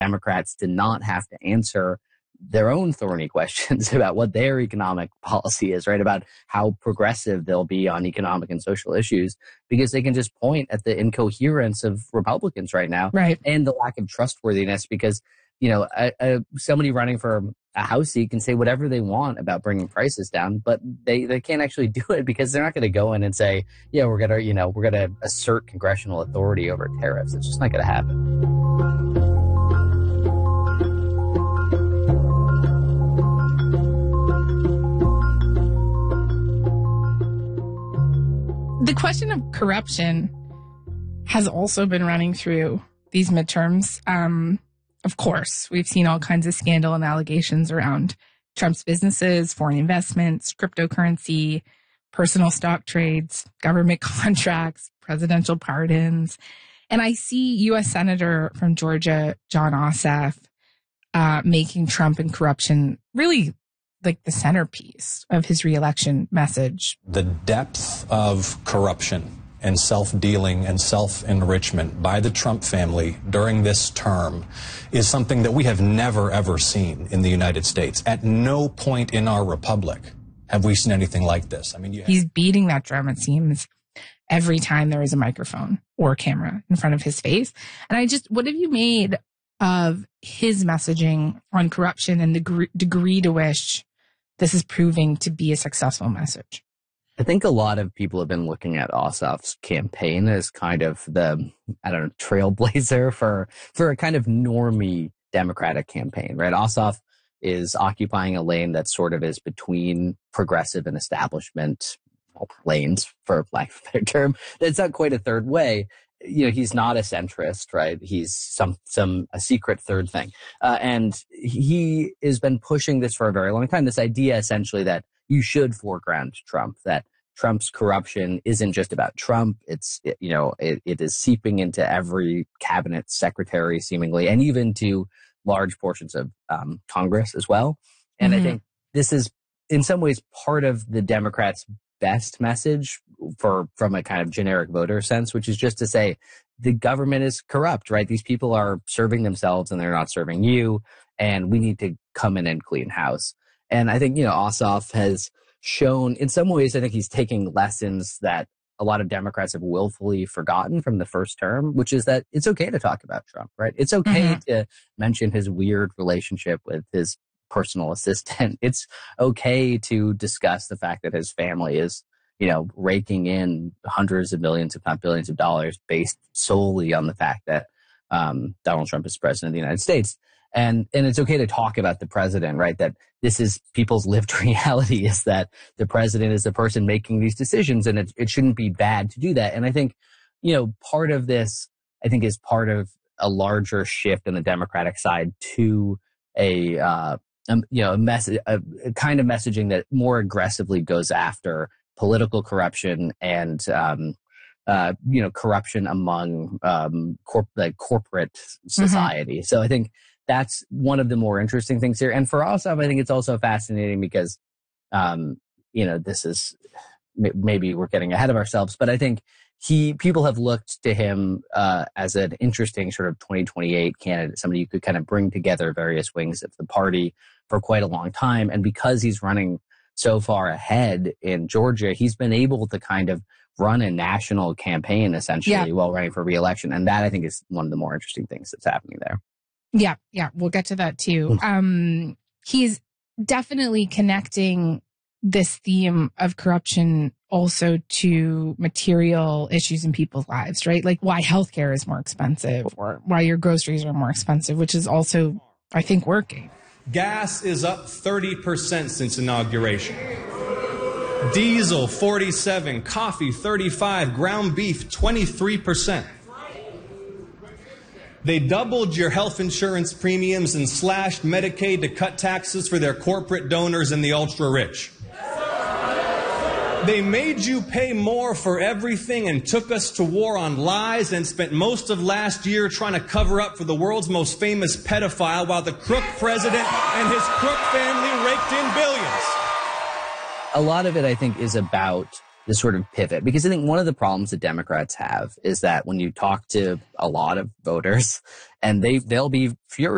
Democrats to not have to answer their own thorny questions about what their economic policy is, right? About how progressive they'll be on economic and social issues, because they can just point at the incoherence of Republicans right now, right, and the lack of trustworthiness. Because, you know, somebody running for a House seat can say whatever they want about bringing prices down, but they can't actually do it because they're not going to go in and say, yeah, we're going to assert congressional authority over tariffs. It's just not going to happen. The question of corruption has also been running through these midterms. Of course, we've seen all kinds of scandal and allegations around Trump's businesses, foreign investments, cryptocurrency, personal stock trades, government contracts, presidential pardons. And I see U.S. Senator from Georgia, Jon Ossoff, making Trump and corruption really like the centerpiece of his reelection message. The depth of corruption and self-dealing and self-enrichment by the Trump family during this term is something that we have never, ever seen in the United States. At no point in our republic have we seen anything like this. I mean, he's beating that drum, it seems, every time there is a microphone or a camera in front of his face. And what have you made of his messaging on corruption and the degree to which this is proving to be a successful message? I think a lot of people have been looking at Ossoff's campaign as kind of the, trailblazer for a kind of normie Democratic campaign, right? Ossoff is occupying a lane that sort of is between progressive and establishment lanes, for lack of a better term. It's not quite a third way. You know, he's not a centrist, right? He's a secret third thing. And he has been pushing this for a very long time, this idea essentially that you should foreground Trump, that Trump's corruption isn't just about Trump. It is seeping into every cabinet secretary seemingly, and even to large portions of Congress as well. And I think this is in some ways part of the Democrats' best message from a kind of generic voter sense, which is just to say the government is corrupt, right? These people are serving themselves and they're not serving you, and we need to come in and clean house. And I think, Ossoff has shown, in some ways, I think he's taking lessons that a lot of Democrats have willfully forgotten from the first term, which is that it's okay to talk about Trump, right? It's okay to mention his weird relationship with his personal assistant. It's okay to discuss the fact that his family is, raking in hundreds of millions, if not billions of dollars based solely on the fact that Donald Trump is president of the United States. And it's okay to talk about the president, right? That this is people's lived reality, is that the president is the person making these decisions, and it shouldn't be bad to do that. And I think, part of this, is part of a larger shift in the Democratic side to a kind of messaging that more aggressively goes after political corruption and, corruption among corporate society. So I think that's one of the more interesting things here. And for Ossoff, I think it's also fascinating because, this is maybe we're getting ahead of ourselves, but I think people have looked to him as an interesting sort of 2028 candidate, somebody who could kind of bring together various wings of the party for quite a long time. And because he's running so far ahead in Georgia, he's been able to kind of run a national campaign essentially while running for re-election. And that, I think, is one of the more interesting things that's happening there. Yeah, we'll get to that too. He's definitely connecting this theme of corruption also to material issues in people's lives, right? Like why healthcare is more expensive or why your groceries are more expensive, which is also, I think, working. Gas is up 30% since inauguration. Diesel 47, coffee 35, ground beef 23%. They doubled your health insurance premiums and slashed Medicaid to cut taxes for their corporate donors and the ultra-rich. They made you pay more for everything and took us to war on lies and spent most of last year trying to cover up for the world's most famous pedophile while the crook president and his crook family raked in billions. A lot of it, I think, is about this sort of pivot, because I think one of the problems that Democrats have is that when you talk to a lot of voters, and they'll be furious